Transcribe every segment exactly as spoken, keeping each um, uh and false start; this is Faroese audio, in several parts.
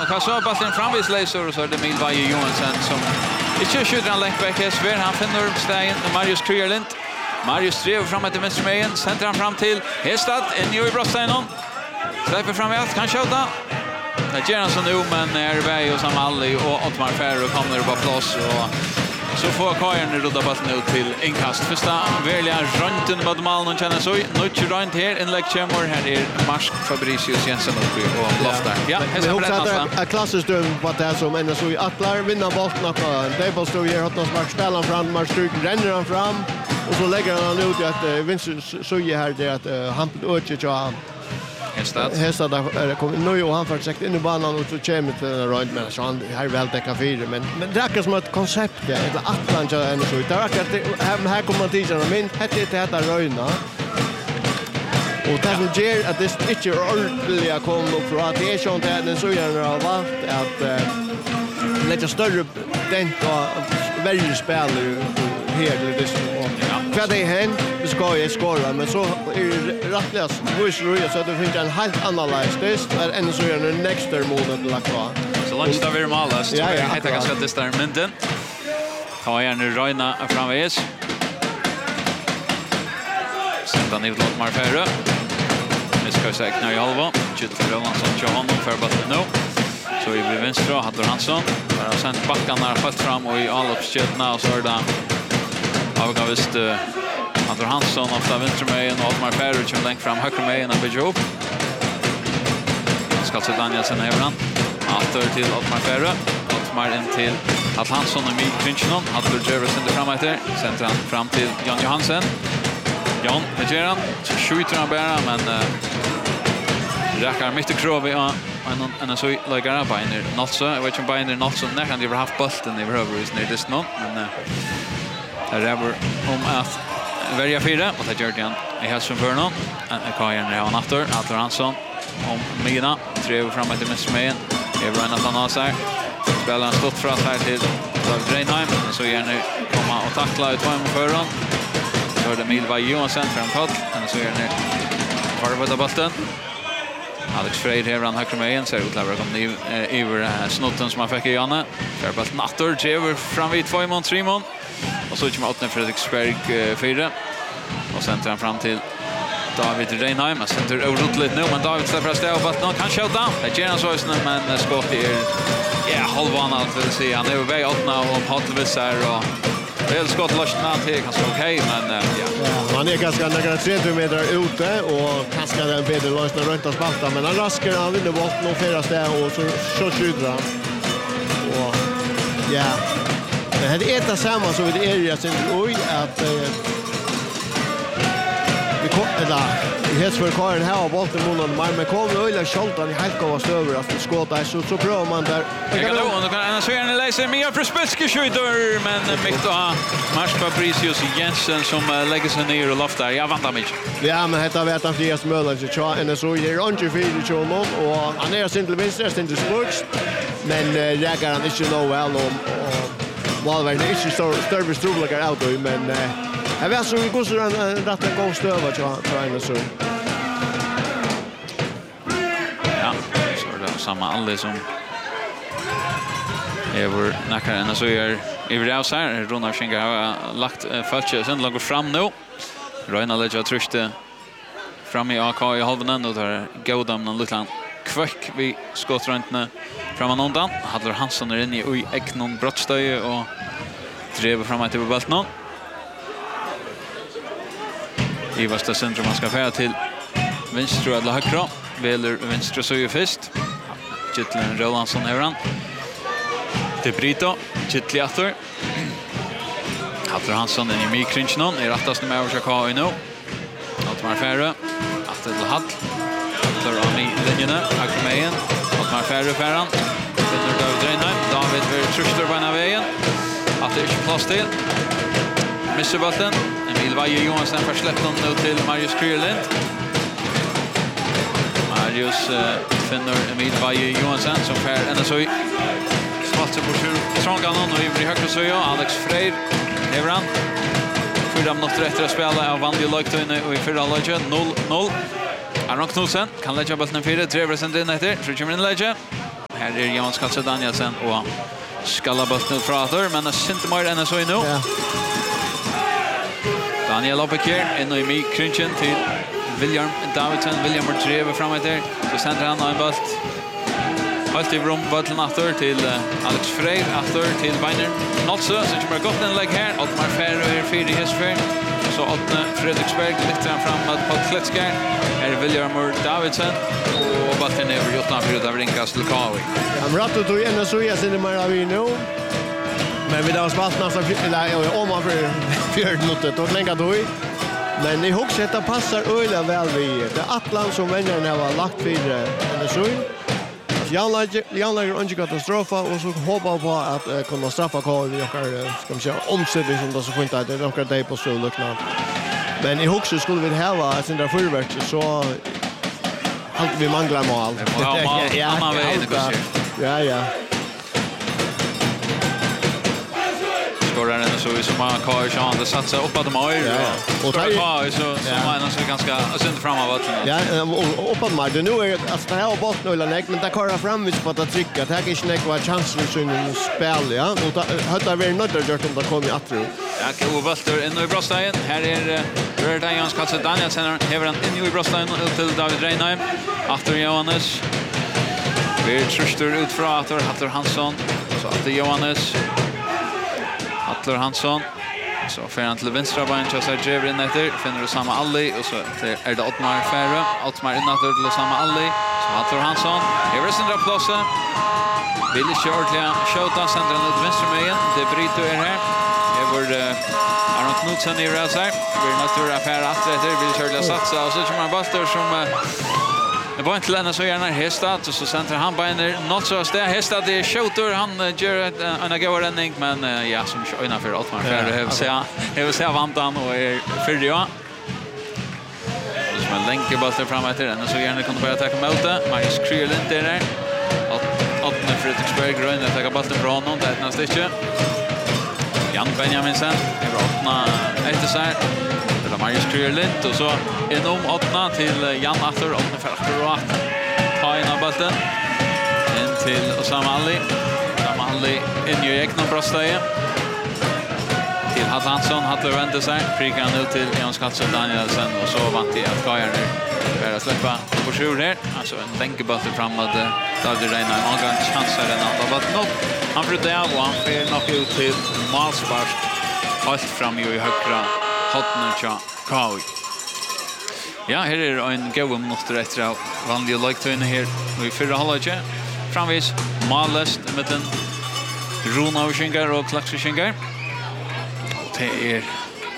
kan så bollen framvis läser och så är det Emil Vaje Johansson som inte skjuter han längt back här svär han finner stegen Marius Kryerlind. Marius drev fram till vänster mejen, centrar han fram till Hestad in i brottstenen. Släpper fram ut, kan skjuta. Det gör han så nu men är väg och Samalli och Ottmar Ferro kommer på plats och så får Kajen rudda bollen ut till inkast. Första välja runt mot mål och känner så nu runt här inlägg kommer här är Marsk Fabricius Jensen uppe och loftar. Ja, det är också ett klassiskt döm på att det är som ändå så i Atlar vinner bollen och Dable står här hot någon spelar fram Marsk ränner han fram och så lägger han ut att vinner så ju här det att han ökar ju Hestad. Hestad där kommer nu och han får sagt in i banan och så kommer till den runt men så han här väl täcka fyra men men det räcker som ett koncept det eller Atlanta ändå så det räcker här här kommer tiderna men det det heter röna och det som ger att det inte är ordentligt kommer upp för att det är så att den så gärna har valt att lägga större dent och välja spelare här det så för det hänt vi ska ju skåra men så är rättläs voice roja så det finns en helt analys det är ännu så gärna nästa månaden lagt kvar så långt där vi målas så det heter ganska det där men den tar jag nu Röjna framväs sätta ner låt Marferre nu ska jag säga när jag halva Jutte Rolandsson kör honom för bollen nu så i vänstra hade Hansson bara sent backarna fast fram och i allopskötna och så är det avgavist Andrew Hansson ofta vänstermejen och Ottmar Ferro som längt fram högermejen och bygger upp. Ska se Danielsen Evran. Åter till Ottmar Ferro. Ottmar in till att Hansson och Mik Krinsson. Att Lurger sänder fram efter. Sänder han fram till Jan Johansen. Jan Pegeran. Skjuter han bara men uh, räcker mitt i krovi och en en så lägger han på in Nolso. Jag vet inte om Bayern Nolso när han har haft bollen i överhuvud när det snart men uh, det är om att välja fyra och det gör det igen i Helsingfors för någon. Kajen är han efter. Atler Hansson om Mina. Tre fram till Mesmejen. Det är Brian Athanasar. Spelar stått för att här till David Reinheim. Så gärna komma och tackla ut fram för honom. Så är det Emil Vaje Johansson för en podd. Så gärna varvata bollen. Alex Freid här han höger med igen så ut lägger kom ny över snotten som han fick i Janne. För bollen Natter driver fram vid två mot tre mot. Och så kommer åtta Fredriksberg fyra. Och sen tar han fram till David Reinheim. Han sätter övrigt lite nu, men David släpper att stäva på att någon kan skjuta. Det ger han så just nu, men skott är ja, halvan allt vill säga. Han är över väg åttna och Patlevis här. Och väl skott lösna till kanske okej, men ja. ja. Han är ganska nära trettio meter ute och kanske den bättre lösna runt och spalta. Men han raskar, han vinner bort och fyra steg och så, så skjuter han. Och ja... Men det är det samma som det är ju sen oj att vi kommer där. Det heter för Karin här och bollen mot någon men kommer öliga skottar i helt gåva över att skåta så så prövar man där. Jag kan då kan en svärne läsa mer för spetske skjuter men mitt då Marsk Fabricius Jensen som lägger sig ner och loftar. Jag vantar mig. Ja men detta vet han Fries Möller så tror en så är under fyra tror någon och han är sin till vänster sin till spurs men räcker han inte nå väl om Malvern är inte så större stroblagar out men eh jag vet så vi går så en rätt en god stöva tror jag så. Ja, så är det samma alla som över nackaren så är över det så här Ronald Schenker har lagt fältet sen långt fram nu. Röjna lägger truste fram i A K i halvan och där Godam någon liten kvack vi skottrantna fram undan. Hadler Hansson är inne i Eknon Brottstöje och driver fram till bollen. I värsta centrum man ska färra till vänster eller högra. Veler vänster så ju först. Gytlen Rolandsson Evran. Till Brito. Gytliator. Hadler Hansson är i Mik Krinsson. I rättaste med översaka i nu. Ottmar Ferro. Attel Hatt. Attel av i linjerna. Högra med igen. Ottmar Ferro färran. Vinner David Reinheim. David vill truster på en av vägen. Att det är inte plats till. Missar bollen. Emil Vaje Johansson för släppton nu till Marius Kryerlind. Marius uh, finner Emil Vaje Johansson som fär N S O. Spalter på Trånganon och i högra så Alex Freid. Evran. Fyra minuter efter att spela av Vandy Lögtöjne och i fyra läge noll noll. Aron Knudsen kan lägga bollen fyra. Tre procent in efter. Så kommer in läge. Här är Johan Skatse Danielsen och skalla bollen från Arthur, men det är inte mer än så nu. Ja. Daniel Oppekir, in i mig krynchen till William Davidson. William har drevet fram där. Så sänder han en boll. Halt i rum bollen Arthur till uh, Alex Frey, Arthur till Weiner. Nolse, så kommer gott en lägg här. Otmar Ferro är fyra i hästfär. Så Otne Fredriksberg lyfter han fram på Kletskär. Här är William Davidson. Och bollen är över Jottan för att rinkas till Kawi. Han rattar tog en och så jag ser mer av nu. Men vi då har spalt nästan eller om man för fjärde minuter då längre då. Men i hooks detta passar öliga väl vi. Det Atlant som vänner har lagt vidare eller så. Janlager Janlager inte katastrofa och så hoppas på att uh, kunna straffa Karl vi och ska vi säga omsättning som det så fint att det är några day på så luckan. Men i hooks skulle vi ha att sända förverk så allt vi manglar mål. Ja, ja, ja, ja. Skoraren så är som man kan chans att satsa upp att de har. Ja. Och tar ju så som man så ganska synd framåt. Ja, upp att man nu är att det här bort nu eller nej, men det köra fram vis på att trycka. Det här kanske inte var chans för sin spel, ja. Och hade vi nöjda gjort om det kom i attro. Ja, och Walter in i Brostein. Här är Röda Jans Katse Danielsen häver han in i Brostein ut till David Reinheim. Arthur Johannes. Vi trustar ut från Arthur Arthur Hansson. Så att det Johannes Arthur Hansson. Så får han till vänstra bein så ser Jever in efter. Finner du samma Alli och så är det Otmar Ferre. Otmar inåt till samma Alli. Så Arthur Hansson. Här är sin plats. Vill shortliga skjuta centralt ut vänstra bein. Det bryter är här. Det var Aron Knudsen i rälsar. Vi är naturliga affär att det vill shortliga satsa och så kommer man Buster som det var inte lämna så gärna Hestad och så centrar han beiner not så där Hestad det skjuter han gör en överränning men ja som kör innanför allt man för det så jag vill säga vantan och är för ja. Så man länkar Buster framåt till den så gärna kan börja attacka mot det. Marius Krylin där. Att att Fredriksberg grön att ta bollen från honom det är nästan inte. Jan Benjaminsen är öppna efter sig. Det var Marius Krylint och så inom åttna till Jan Arthur åttna för akkurat. Ta in av bollen. In till Osama Ali. Osama Ali in i egna bröstläge. Till Hatt Hansson. Hatt väntar sig. Frikar han ut till Jan Skatse Danielsen och så vant i att Kajar nu för att släppa på sjur här. Alltså en länkeboll framåt David Reinheim. Han har en chans här den andra bollen upp. Han flyttar av och han får nog ut till Malspark. Allt fram i högra hotna tja Kaui. Ja, här är en god minuter efter att vanliga lagtöjna här i förra halvlek. Framvis Malest med den Rona och Schingar och Klaxi Schingar. Det är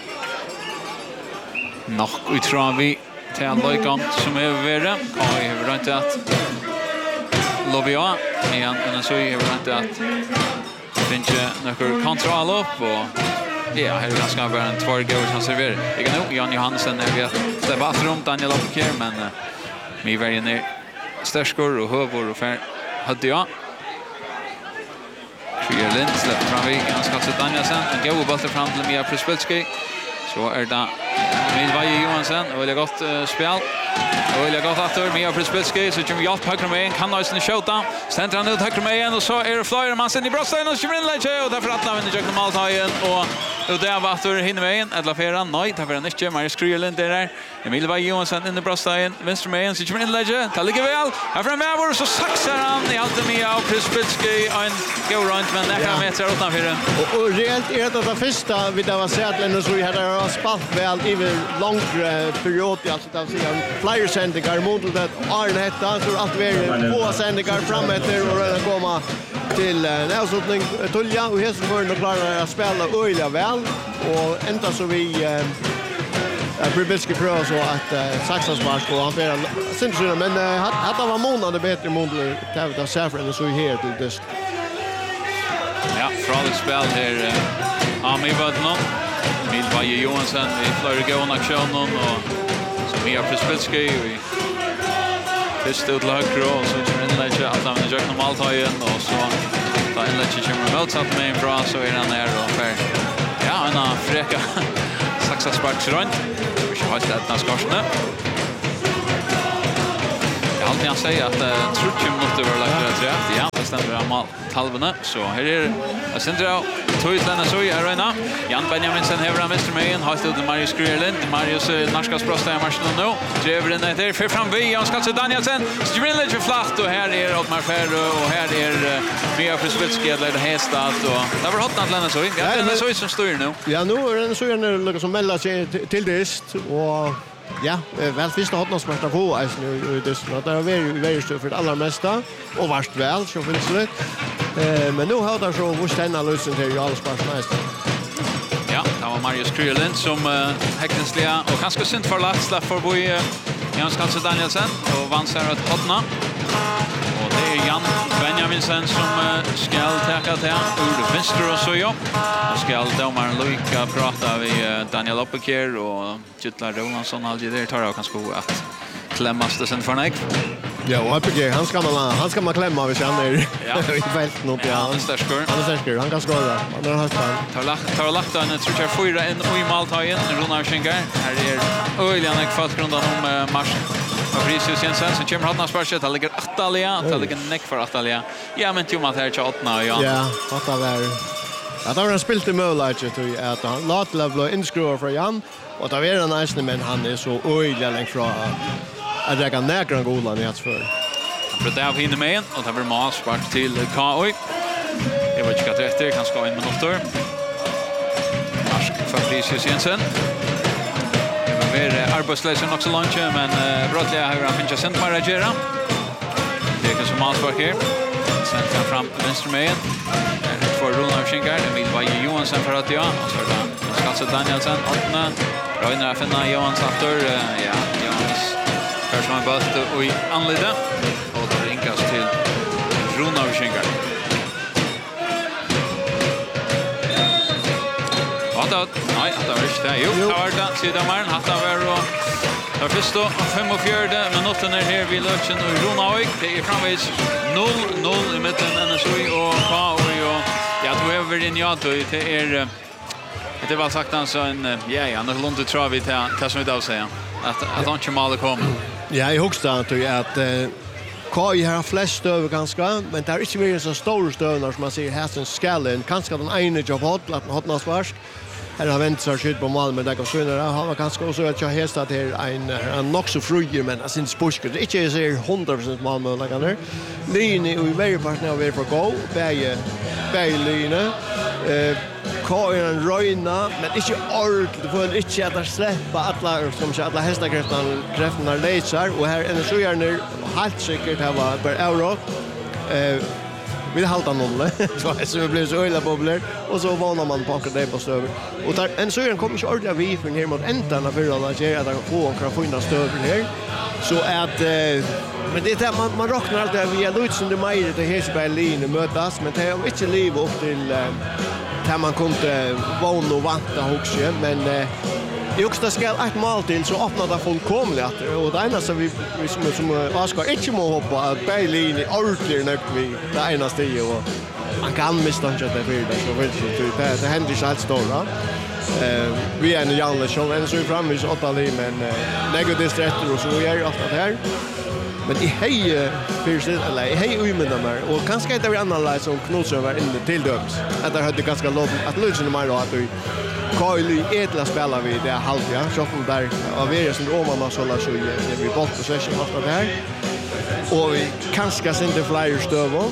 nog utifrån vi till en lagkant som är över. Kaui har inte att Lovia, men en så är inte att finns några kontroll upp och ja, här är ganska bara en två gånger som serverar. Jag kan nog Jan Johansen är vi att släppa att rum Daniel Oppekir, men uh, vi väljer ner störskor och hövor och fär hade jag. Krylin släpper fram vid Jan Skatse Danielsen. En god boll fram till Mia Prispelski. Så är det Emil Vaje Johansen. Och det gott uh, spel. Och det gott att Mia Prispelski. Så kommer hjälp högre med en. Kan ha sin skjuta. Ständer han ut högre med en. Och så är det Flyer Mansen i Brostein. Och så kommer inlägget. Och därför att han vinner Jökna Maltagen. Och och där var Arthur hinner med en. Edla Feran. Nej, därför är det inte. Marius Krylin där. Emil Vaje Johansen in i Brostein. Vänster med en. Så kommer inlägget. Det ligger väl. Här fram med vår. Så saxar han i allt Mia och Prispelski. En go runt. Men det här meter utanför den. Och, och rent är det det första vi där var sätlen och så vi hade har spalt väl i långre period. Alltså där ser flyer sändningar mot det Arne hetta så allt väl på sändningar fram efter och redan komma till näsutning Tulja och Hesselborg och klarar att spela öliga väl och ända så vi eh Pribilski prövar så att uh, Saxas Mark och han får syns men uh, hade var månader bättre mot Tavita Safran så här till det. Ja, från spel här Ami Vadnon. Emil Vaje Johansen i Florida gåna aktionen och så Mia Prispelski i första ut högre och så kommer inlägget att han gör normalt igen och så tar inlägget kommer motsatt med en bra så är han där och för ja en fräcka Saxas Sparks runt. Vi ska ha ett nästa skorsne. alltid han säger att uh, tjugo minuter var lagt rätt rätt. Ja, det stämmer amal halvene. Så här är det Sindra Toytland så i arena. Jan Benjaminsen hävrar Mister Mayen. Har stått Marius Grierlin. Marius Narskas brösta i matchen nu. Driver in där för fram vi Jan Skatse Danielsen. Strillage flatt och här är Ottmar Ferro och här är Mia Frisvitski eller Hästad och det var hotnat Lennart så. Ja, det är så som står nu. Ja, nu är den så är det som mellar sig till det och ja, väl första hotnadsmatch på alltså nu det så där är vi väldigt stor för det allra mesta och vart väl så finns det. Eh men nu har där så hur stannar lösen till Jarl Sparsmeister. Ja, det var Marius Krylin som uh, häktensliga och ganska synd för lagt släpp för boy uh, Jan Skanse Danielsen och vann sig att hotna. Och det är Jan Benjaminsen som uh, ska ta till ur vänster och så ja. Och ska domaren Luika prata med uh, Daniel Oppeker och Jutla Rolandsson alltid där tar jag kanske att klämmas det sen för mig. Ja, och Oppeker han ska man han ska man klämma hvis han är ja. I fält något ja. Han är starkare. Han är starkare. Han kan skåra. Han har haft han. Tar lagt tar lagt den tror jag fyra en och i måltagen Ronald Schenker. Här är Ölian och fast grundan om uh, match. Fabricius Jensen som kommer hotna sparset. Han ligger Atalia, han ligger neck för Atalia. Ja, men ju att här tjatna ja. Ja, vad det var. Att han har spelat i målläget till att han låt level inskruva för Jan och det är en nice men han är så ölian längt från att jag kan näkra golan i hans för. Han bröt av hinner med och det var mål spark till K O I. Jag vet inte vad det efter kan ska in minuter. Marsk Fabricius Jensen. Det är arbetslösheten också långt men uh, brottliga har han finns sent mer agera. Det är som målspark här. Sen kan fram vänster med. För Ronald Schenker, Emil Vaje Johansson för att ja, och så där Skatse Danielsen åttna. Ragnar finna Johan Satter, ja, Johans personal bult och i anleda och det ringas till Ronald Schenker. Hatta, nej, det var inte det. Jo, det var det. Sidan var den. Hatta var och det var först då femtiofyra minuten är här vid Lötchen och Ronavik. Det är framvis noll noll i mitten N S O I och K O I och jag tror över in ja då det är det var sagt alltså en ja ja nu långt tror vi till till som vi då säger att att han inte mal kommer. Ja, i högsta tror jag att K O I har flest över ganska men det är inte mer så stora stönar som man ser hästen skallen kanske den ena jobb hot att hotna svars. Här har vänt sig skjut på mål men det går sönder. Han var ganska också att jag hästar till en en nog så fruger men sin spusk. Det är inte så hundra procent målmöjligheter. Linje och i varje part när vi får gå. Bäge bägeline. Eh K O I en röjna men inte ordentligt för inte att släppa alla som så alla hästarkrafterna krafterna läser och här är så gärna helt säkert här var per euro. Eh vi halta noll så så det blir så öliga bubblar och så vanar man på det på stöver och där en så kommer ju ordentligt vi för ner mot ändarna för alla att jag att få kan få in stöver här så att eh, men det är man man räknar alltid vi är ut som det mer det Hesberg linje mötas men det är inte liv upp till där man kunde vana och vanta också men eh, i högsta skall ett mål till så öppnar det fullkomligt och det ena så vi, vi som, som Oskar inte må hoppa att Berlin är ordentligt nökt vid det ena stiget och man kan misstänka det för det så vet det, det, det händer inte alls stora. Uh, vi är en Janne som än så är framme i åtta liv men uh, negativt rätter och så är ju allt det här. Men i hej finns det eller i hej umynda mer och kanske det är annorlunda som Knutsen var inne till döms. Att det hade ganska lågt att Lucien mer då att vi K O I etla spelar vi det halvja så kom där av vi som Åman så la så vi boll på session allt det här. Och vi kanske inte flyr stöver.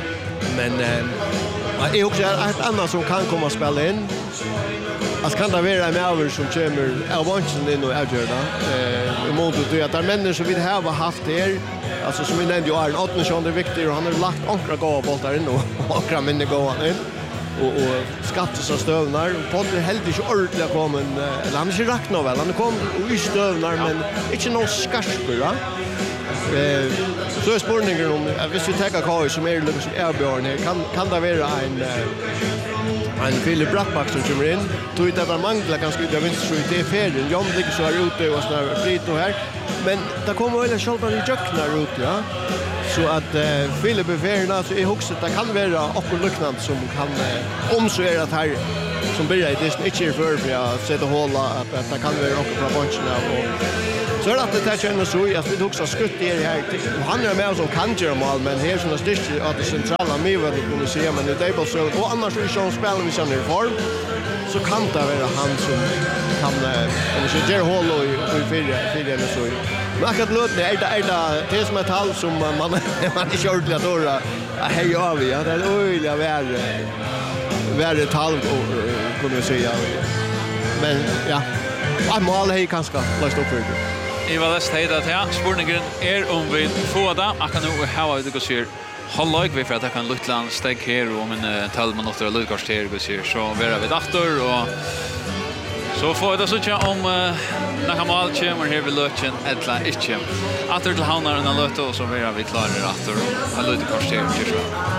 Men eh är också ett annat som kan komma spela in. Alltså kan det vara en över som kommer av vanchen in och avgöra. Eh emot det att där människor som vi har haft här alltså som vi nämnde ju är åttioåtta är viktigt och han har lagt ankra gå boll där inne och ankra minne gå in. Och och skattas och stövnar Potter helt inte ordentligt kommen eller han är inte räkna väl han kom och i stövnar men inte någon skarpare eh så är spårningen om hvis vi tar K O I som är liksom erbjörn här kan kan det vara en en Philip Brattbach som kommer in tror inte att han manglar ganska ut av vänster så det är färden Jan ligger så här ute och sådär frit och här men det kommer väl en skjoldan i jöknar ut ja så att eh, Philip är färna så är också det kan vara också liknande som kan eh, om så är det att här som börjar i det inte är för för att sätta hålla att, att det kan vara också från bunchen och Så är det att det här känner så att vi också skutt i här. Han är med som kan göra mål, men här såna styrke att det centrala mivet kunde se, men det är bara så. Och annars är det som spelar vi känner i form. Så kan det vara han som kan om vi ser hål och i fyra fyra eller så. Men akkurat låt är det är det det som ett halv som man man inte kört lätt då. Hej ja vi. Det är öliga värre. Värre ett halv kunde vi säga. Men ja, ett mål är kanske löst upp för det. Eva Lest heter det här. Spurningen är om vi får det. Jag kan nog ha det går ser. Halvlek vi för att jag kan Lutland steg här om en tolv minuter och Lucas här går ser så vara vi dator och så får det så tjå om när mål kommer här vid Luchen ettla inte. Att det handlar om en löte och så vara vi klara dator. Har Lucas här.